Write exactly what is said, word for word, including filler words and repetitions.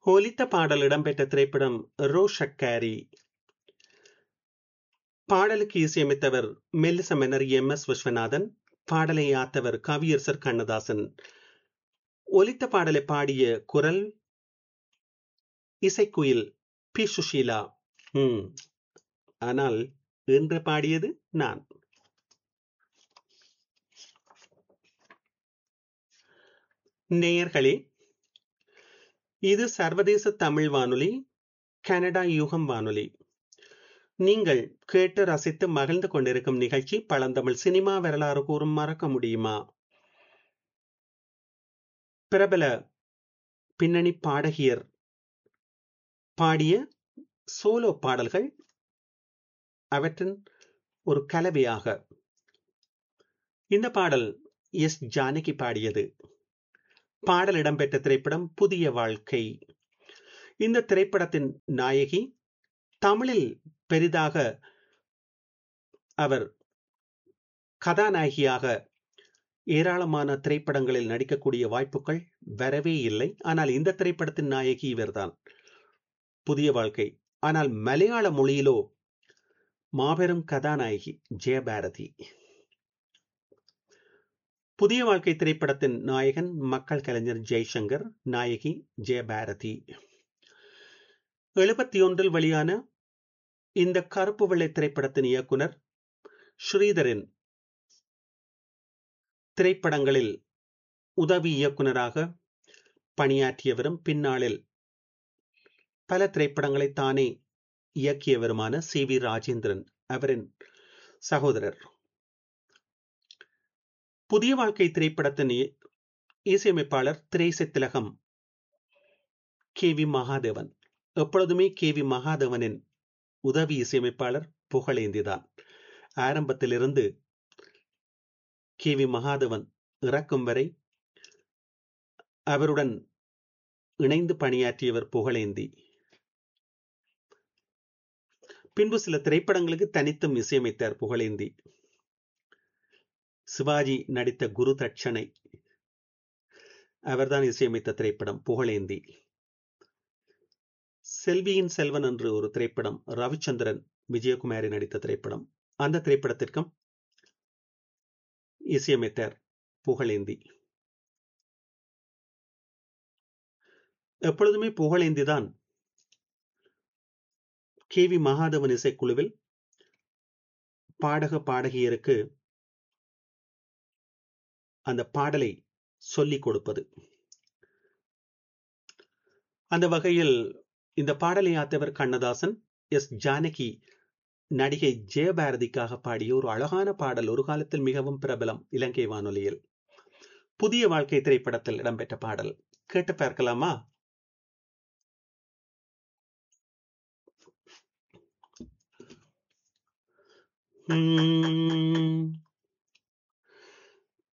ஒலித்த பாடல் இடம்பெற்ற திரைப்படம் ரோஷக்காரி. பாடலுக்கு இசையமைத்தவர் மெல்லிச மன்னர் எம் எஸ் விஸ்வநாதன். பாடலை யாத்தவர் கவியரசர் கண்ணதாசன். ஒலித்த பாடலை பாடிய குரல் இசைக்குயில் பி சுஷீலா. ம் ஆனால் என்று பாடியது நான். நேயர்களே, இது சர்வதேச தமிழ் வானொலி, கனடா யூகம் வானொலி. நீங்கள் கேட்டு ரசித்து மகிழ்ந்து கொண்டிருக்கும் நிகழ்ச்சி பழந்தமிழ் சினிமா வரலாறு கூறும் மறக்க முடியுமா. பிரபல பின்னணி பாடகியர் பாடிய சோலோ பாடல்கள், அவற்றின் ஒரு கலவையாக. இந்த பாடல் எஸ் ஜானகி பாடியது. பாடல் இடம்பெற்ற திரைப்படம் புதிய வாழ்க்கை. இந்த திரைப்படத்தின் நாயகி. தமிழில் பெரிதாக அவர் கதாநாயகியாக ஏராளமான திரைப்படங்களில் நடிக்கக்கூடிய வாய்ப்புகள் வரவே இல்லை. ஆனால் இந்த திரைப்படத்தின் நாயகி இவர்தான், புதிய வாழ்க்கை. ஆனால் மலையாள மொழியிலோ மாபெரும் கதாநாயகி ஜெயபாரதி. புதிய வாழ்க்கை திரைப்படத்தின் நாயகன் மக்கள் கலைஞர் ஜெய்சங்கர், நாயகி ஜெயபாரதி. எழுபத்தி ஒன்றில் வெளியான இந்த கருப்பு வெள்ளை திரைப்படத்தின் இயக்குனர் ஸ்ரீதரின் திரைப்படங்களில் உதவி இயக்குனராக பணியாற்றியவரும் பின்னாளில் பல திரைப்படங்களை தானே இயக்கியவருமான சி வி ராஜேந்திரன் அவரின் சகோதரர். புதிய வாழ்க்கை திரைப்படத்தின் இசையமைப்பாளர் திரைசை திலகம் கே வி மகாதேவன். எப்பொழுதுமே கே வி மகாதேவனின் உதவி இசையமைப்பாளர் புகழேந்திதான். ஆரம்பத்திலிருந்து கே வி மகாதேவன் இறக்கும் வரை அவருடன் இணைந்து பணியாற்றியவர் புகழேந்தி. பின்பு சில திரைப்படங்களுக்கு தனித்தும் இசையமைத்தார் புகழேந்தி. சிவாஜி நடித்த குரு தட்சணை அவர்தான் இசையமைத்த திரைப்படம் புகழேந்தி. செல்வியின் செல்வன் என்று ஒரு திரைப்படம், ரவிச்சந்திரன் விஜயகுமாரி நடித்த திரைப்படம். அந்த திரைப்படத்திற்கும் இசையமைத்தார் புகழேந்தி. எப்பொழுதுமே புகழேந்தி தான் கே வி மகாதேவன் இசைக்குழுவில் பாடக பாடகியருக்கு அந்த பாடலை சொல்லிக் கொடுப்பது. அந்த வகையில் இந்த பாடலை ஆத்தவர் கண்ணதாசன். எஸ் ஜானகி நடிகை ஜெயபாரதிக்காக பாடிய ஒரு அழகான பாடல், ஒரு காலத்தில் மிகவும் பிரபலம் இலங்கை வானொலியில். புதிய வாழ்க்கை திரைப்படத்தில் இடம்பெற்ற பாடல். கேட்டு பார்க்கலாமா? உம்